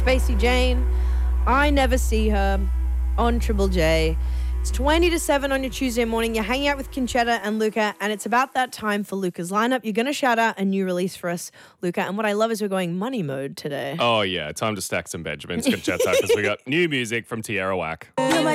Spacey Jane. I Never See Her on Triple J. It's 20 to 7 on your Tuesday morning. You're hanging out with Conchetta and Luca, and it's about that time for Luca's lineup. You're going to shout out a new release for us, Luca. And what I love is we're going money mode today. Oh, yeah. Time to stack some Benjamins, Conchetta, because we got new music from Tierra Whack.